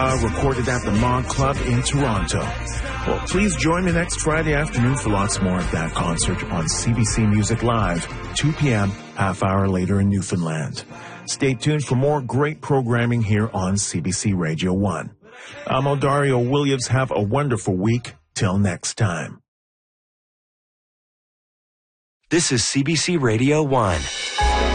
recorded at the Mog Club in Toronto. Well, please join me next Friday afternoon for lots more of that concert on CBC Music Live, 2 p.m., half hour later in Newfoundland. Stay tuned for more great programming here on CBC Radio 1. I'm Odario Williams. Have a wonderful week. Till next time. This is CBC Radio 1.